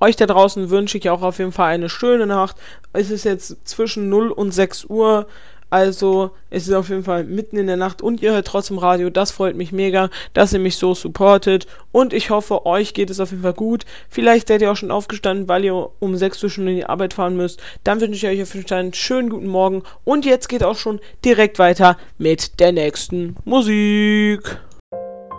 euch da draußen wünsche ich auch auf jeden Fall eine schöne Nacht. Es ist jetzt zwischen 0 und 6 Uhr. Also, es ist auf jeden Fall mitten in der Nacht und ihr hört trotzdem Radio. Das freut mich mega, dass ihr mich so supportet. Und ich hoffe, euch geht es auf jeden Fall gut. Vielleicht seid ihr auch schon aufgestanden, weil ihr um 6 Uhr schon in die Arbeit fahren müsst. Dann wünsche ich euch auf jeden Fall einen schönen guten Morgen. Und jetzt geht auch schon direkt weiter mit der nächsten Musik.